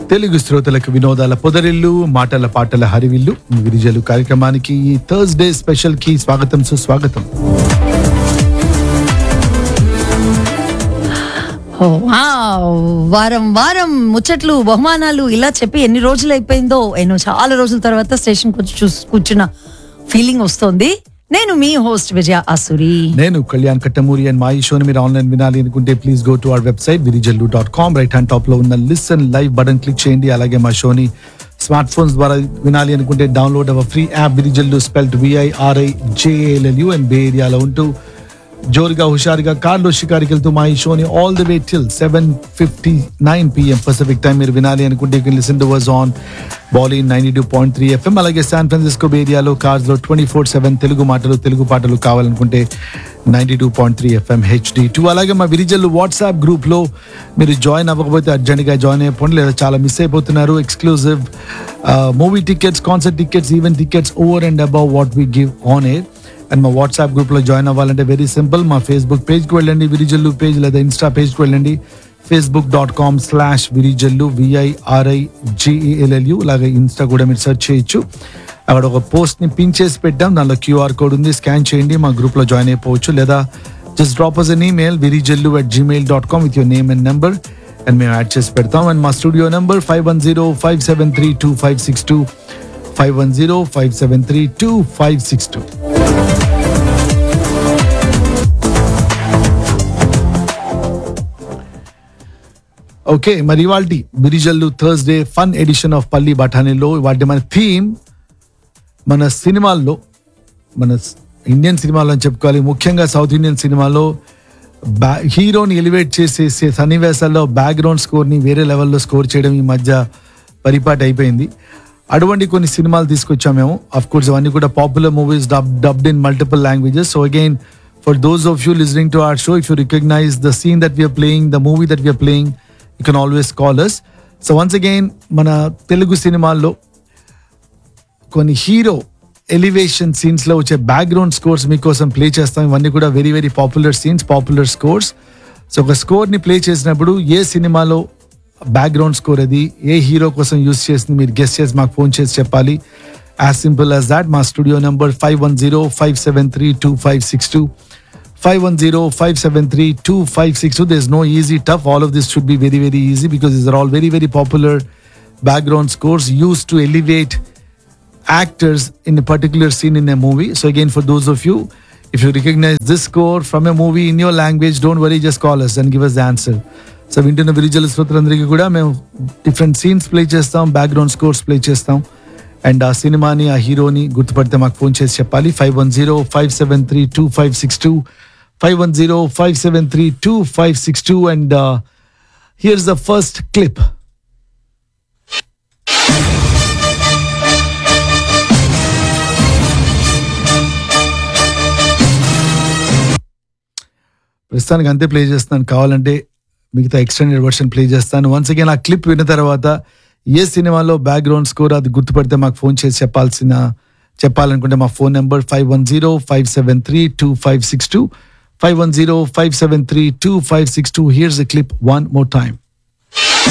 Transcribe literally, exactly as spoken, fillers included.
తెలుగు శ్రోతలకు వినోదాల పొదరిల్లు, మాటల పాటల హరివిల్లు, విరిజలు కార్యక్రమానికి ఈ థర్స్డే స్పెషల్ కి స్వాగతం సుస్వాగతం. వారం వారం ముచ్చట్లు, బహుమానాలు ఇలా చెప్పి ఎన్ని రోజులు అయిపోయిందో, ఎన్నో చాలా రోజుల తర్వాత స్టేషన్ వచ్చి చూసి కూర్చున్న ఫీలింగ్ వస్తుంది. నేను మీ హోస్ట్ విజయ ఆసురి. నేను కళ్యాణ్ కట్టమూరి. అండ్ మా ఈ షోని మీరు ఆన్లైన్ వినాలి అనుకుంటే please go to our website Virijallu dot com. Right hand top లో ఉన్న లిసన్ లైవ్ బటన్ క్లిక్ చేయండి. అలాగే మా షోని స్మార్ట్ ఫోన్స్ ద్వారా వినాలి అనుకుంటే download hour free app Virijallu, spelled విఐఆర్ఐ జేఏఎల్ఎల్యూ. And బే ఏరియాలో ఉంటూ జోరుగా హుషారుగా కార్లో షికారికి వెళ్తూ మా ఈ షోని all the way till seven fifty nine PM Pacific time మీరు వినాలి అనుకుంటే you can listen to us on బాలీన్ ninety two point three FM. అలాగే శాన్ ఫ్రాన్సిస్కో బే ఏరియాలో కార్స్ లో ట్వంటీ ఫోర్ సెవెన్ తెలుగు మాటలు తెలుగు పాటలు కావాలనుకుంటే ninety two point three FM HD two. అలాగే మా విరిజల్లు వాట్సాప్ గ్రూప్ లో మీరు జాయిన్ అవ్వకపోతే అర్జెంట్ గా జాయిన్ అయిపోండి, లేదా చాలా మిస్ అయిపోతున్నారు. Exclusive movie tickets, concert tickets, event tickets over and above what we give on air. And మా వాట్సాప్ గ్రూప్ లో జాయిన్ అవ్వాలంటే వెరీ సింపుల్, మా ఫేస్బుక్ పేజ్ కి వెళ్ళండి విరిజల్లు పేజ్, లేదా ఇన్స్టా పేజ్ కి వెళ్ళండి Facebook dot com slash Virijallu విఐఆర్ఐ జిఈఎల్ఎల్యూ. అలాగే ఇన్స్టా కూడా మీరు సెర్చ్ చేయొచ్చు. అక్కడ ఒక పోస్ట్ ని పిన్ చేసి పెట్టాం, దానిలో క్యూఆర్ కోడ్ ఉంది, స్కాన్ చేయండి, మా గ్రూప్ లో జాయిన్ అయిపోవచ్చు. లేదా just drop us N email Virijallu at Gmail dot com with your name and number, and మేము యాడ్ చేసి పెడతాం. అండ్ మా studio number five one zero five seven three two five six two five one zero five seven three two five six two. Okay, మరి ఇవాళ Virijallu Thursday fun edition of పల్లి బఠానీలో వాటి మన theme మన సినిమాల్లో, మన ఇండియన్ సినిమాలో అని చెప్పుకోవాలి, ముఖ్యంగా సౌత్ ఇండియన్ సినిమాలో బ్యా హీరోని ఎలివేట్ చేసే సన్నివేశాల్లో బ్యాక్గ్రౌండ్ స్కోర్ని వేరే లెవెల్లో స్కోర్ చేయడం ఈ మధ్య పరిపాటి అయిపోయింది. అటువంటి కొన్ని సినిమాలు తీసుకొచ్చాం మేము. అఫ్ కోర్స్ అవన్నీ కూడా popular movies, dub dubbed in multiple languages. So again for those of you listening to our show, if you recognise the scene that we are playing, the movie that we are playing, you can always call us. So once again, మన తెలుగు సినిమాల్లో కొన్ని hero elevation scenes లో వచ్చే background scores మీకోసం play చేస్తాం. ఇవన్నీ కూడా very very popular scenes, popular scores. So ఒక స్కోర్ ని ప్లే చేసినప్పుడు ఏ సినిమాలో బ్యాక్గ్రౌండ్ స్కోర్ అది, ఏ హీరో కోసం యూస్ చేసింది మీరు గెస్ట్ చేసి మాకు ఫోన్ చేసి చెప్పాలి. As simple as that. మా studio number five one zero five seven three two five six two five one zero five seven three two five six two. There's no easy tough, all of this should be very very easy because these are all very very popular background scores used to elevate actors in a particular scene in a movie. So again, for those of you, if you recognize this score from a movie in your language, don't worry, just call us and give us the answer. So వింటున్న విరిజల్లు శ్రోతలందరికీ కూడా మేము different scenes play చేస్తాం, background scores play చేస్తాం. And ఆ సినిమాని, ఆ హీరోని గుర్తుపడితే మాకు ఫోన్ చేసి చెప్పాలి. Five one zero five seven three two five six two five one zero five seven three two five six two. And uh, here's the first clip. ప్రస్తుతానికి అంతే ప్లే చేస్తాను, కావాలంటే మిగతా ఎక్స్టెండెడ్ వర్షన్ ప్లే చేస్తాను. Once again ఆ clip విన్న తర్వాత ఏ సినిమాలో బ్యాక్గ్రౌండ్ స్కోర్ అది గుర్తుపడితే మాకు ఫోన్ చేసి చెప్పాల్సిన చెప్పాలనుకుంటే మా phone number five one zero five seven three two five six two five one zero five seven three two five six two. Here's the clip one more time.